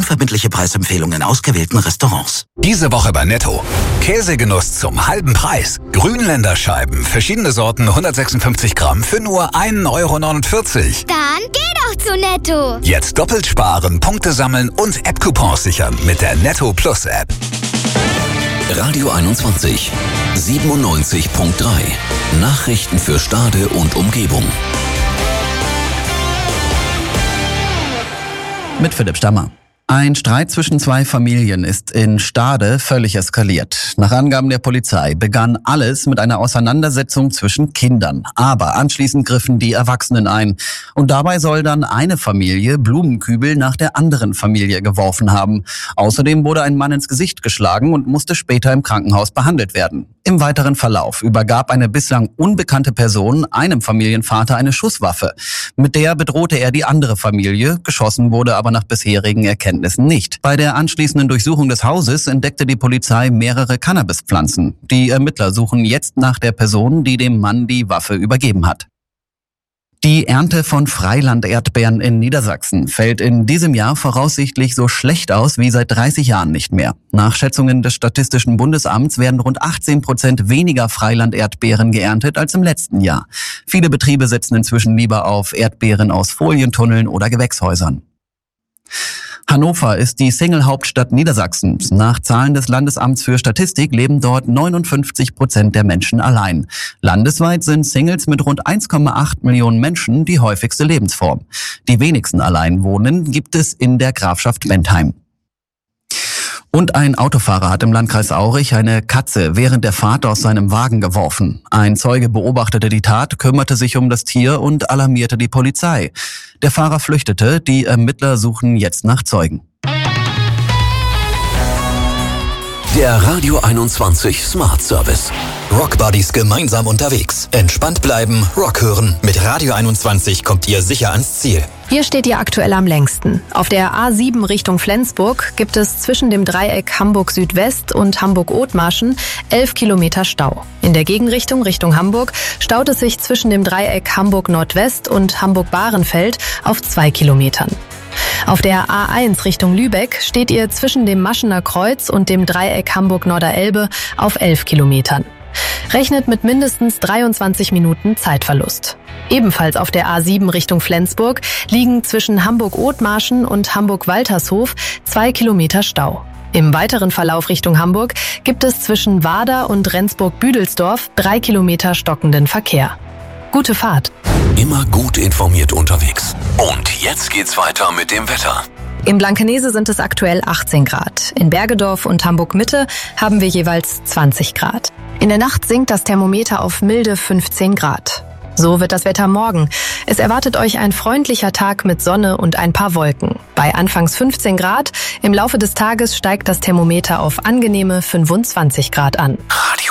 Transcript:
Unverbindliche Preisempfehlungen in ausgewählten Restaurants. Diese Woche bei Netto. Käsegenuss zum halben Preis. Grünländer Scheiben, verschiedene Sorten, 156 Gramm für nur 1,49 Euro. Dann geh doch zu Netto. Jetzt doppelt sparen, Punkte sammeln und App-Coupons sichern mit der Netto Plus App. Radio 21, 97.3. Nachrichten für Stade und Umgebung. Mit Philipp Stammer. Ein Streit zwischen zwei Familien ist in Stade völlig eskaliert. Nach Angaben der Polizei begann alles mit einer Auseinandersetzung zwischen Kindern. Aber anschließend griffen die Erwachsenen ein. Und dabei soll dann eine Familie Blumenkübel nach der anderen Familie geworfen haben. Außerdem wurde ein Mann ins Gesicht geschlagen und musste später im Krankenhaus behandelt werden. Im weiteren Verlauf übergab eine bislang unbekannte Person einem Familienvater eine Schusswaffe. Mit der bedrohte er die andere Familie. Geschossen wurde aber nach bisherigen Erkenntnissen nicht. Bei der anschließenden Durchsuchung des Hauses entdeckte die Polizei mehrere Cannabispflanzen. Die Ermittler suchen jetzt nach der Person, die dem Mann die Waffe übergeben hat. Die Ernte von Freiland-Erdbeeren in Niedersachsen fällt in diesem Jahr voraussichtlich so schlecht aus wie seit 30 Jahren nicht mehr. Nach Schätzungen des Statistischen Bundesamts werden rund 18% weniger Freiland-Erdbeeren geerntet als im letzten Jahr. Viele Betriebe setzen inzwischen lieber auf Erdbeeren aus Folientunneln oder Gewächshäusern. Hannover ist die Single-Hauptstadt Niedersachsens. Nach Zahlen des Landesamts für Statistik leben dort 59% der Menschen allein. Landesweit sind Singles mit rund 1,8 Millionen Menschen die häufigste Lebensform. Die wenigsten Alleinwohnenden gibt es in der Grafschaft Bentheim. Und ein Autofahrer hat im Landkreis Aurich eine Katze während der Fahrt aus seinem Wagen geworfen. Ein Zeuge beobachtete die Tat, kümmerte sich um das Tier und alarmierte die Polizei. Der Fahrer flüchtete, die Ermittler suchen jetzt nach Zeugen. Der Radio 21 Smart Service. Rock Buddies gemeinsam unterwegs. Entspannt bleiben, Rock hören. Mit Radio 21 kommt ihr sicher ans Ziel. Hier steht ihr aktuell am längsten. Auf der A7 Richtung Flensburg gibt es zwischen dem Dreieck Hamburg Südwest und Hamburg-Othmarschen 11 Kilometer Stau. In der Gegenrichtung Richtung Hamburg staut es sich zwischen dem Dreieck Hamburg Nordwest und Hamburg-Bahrenfeld auf 2 Kilometern. Auf der A1 Richtung Lübeck steht ihr zwischen dem Maschener Kreuz und dem Dreieck Hamburg-Norderelbe auf 11 Kilometern. Rechnet mit mindestens 23 Minuten Zeitverlust. Ebenfalls auf der A7 Richtung Flensburg liegen zwischen Hamburg-Othmarschen und Hamburg-Waltershof 2 Kilometer Stau. Im weiteren Verlauf Richtung Hamburg gibt es zwischen Wader und Rendsburg-Büdelsdorf 3 Kilometer stockenden Verkehr. Gute Fahrt! Immer gut informiert unterwegs. Und jetzt geht's weiter mit dem Wetter. In Blankenese sind es aktuell 18 Grad. In Bergedorf und Hamburg-Mitte haben wir jeweils 20 Grad. In der Nacht sinkt das Thermometer auf milde 15 Grad. So wird das Wetter morgen. Es erwartet euch ein freundlicher Tag mit Sonne und ein paar Wolken. Bei anfangs 15 Grad, im Laufe des Tages steigt das Thermometer auf angenehme 25 Grad an.